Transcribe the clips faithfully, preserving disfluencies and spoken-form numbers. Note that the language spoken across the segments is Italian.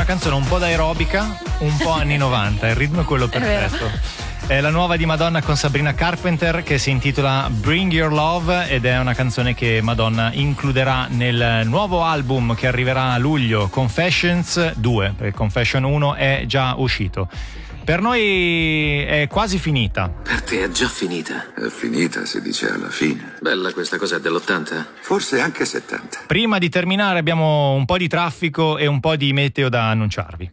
una canzone un po' da aerobica, un po' anni novanta, il ritmo è quello perfetto. È la nuova di Madonna con Sabrina Carpenter, che si intitola Bring Your Love, ed è una canzone che Madonna includerà nel nuovo album che arriverà a luglio, Confessions due, perché Confession uno è già uscito. Per noi è quasi finita. Per te è già finita. È finita, si dice alla fine. Bella questa cosa, è dell'ottanta? Forse anche settanta. Prima di terminare abbiamo un po' di traffico e un po' di meteo da annunciarvi.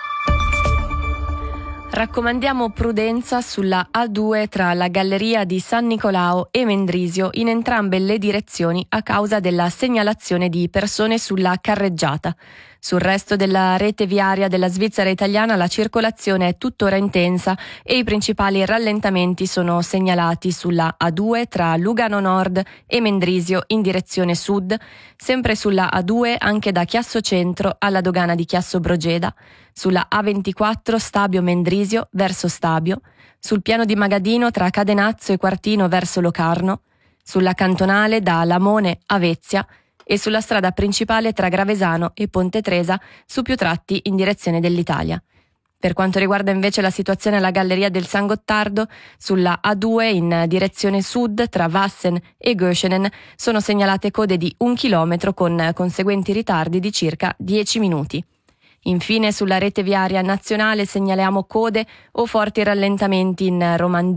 Raccomandiamo prudenza sulla A due tra la galleria di San Nicolao e Mendrisio in entrambe le direzioni a causa della segnalazione di persone sulla carreggiata. Sul resto della rete viaria della Svizzera italiana la circolazione è tuttora intensa e i principali rallentamenti sono segnalati sulla A due tra Lugano Nord e Mendrisio in direzione sud, sempre sulla A due anche da Chiasso Centro alla dogana di Chiasso Brogeda, sulla A ventiquattro Stabio Mendrisio verso Stabio, sul piano di Magadino tra Cadenazzo e Quartino verso Locarno, sulla cantonale da Lamone a Vezia e sulla strada principale tra Gravesano e Ponte Tresa su più tratti in direzione dell'Italia. Per quanto riguarda invece la situazione alla Galleria del San Gottardo, sulla A due in direzione sud tra Vassen e Göschenen sono segnalate code di un chilometro con conseguenti ritardi di circa dieci minuti. Infine sulla rete viaria nazionale segnaliamo code o forti rallentamenti in Romandia